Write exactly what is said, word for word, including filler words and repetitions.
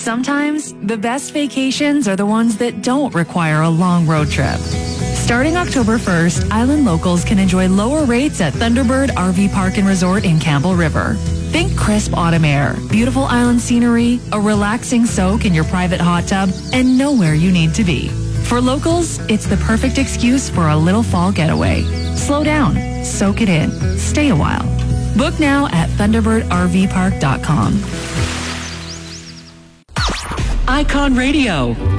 Sometimes, the best vacations are the ones that don't require a long road trip. Starting October first, Island locals can enjoy lower rates at Thunderbird R V Park and Resort in Campbell River. Think crisp autumn air, beautiful island scenery, a relaxing soak in your private hot tub, and nowhere you need to be. For locals, it's the perfect excuse for a little fall getaway. Slow down, soak it in, stay a while. Book now at thunderbird r v park dot com. Icon Radio.